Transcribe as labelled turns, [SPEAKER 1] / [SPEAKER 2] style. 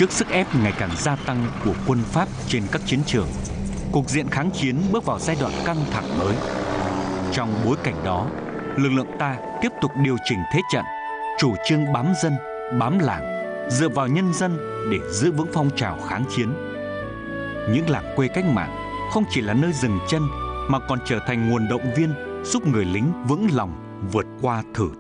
[SPEAKER 1] Trước sức ép ngày càng gia tăng của quân Pháp trên các chiến trường, cục diện kháng chiến bước vào giai đoạn căng thẳng mới. Trong bối cảnh đó, lực lượng ta tiếp tục điều chỉnh thế trận, chủ trương bám dân, bám làng, dựa vào nhân dân để giữ vững phong trào kháng chiến. Những làng quê cách mạng không chỉ là nơi dừng chân mà còn trở thành nguồn động viên giúp người lính vững lòng vượt qua thử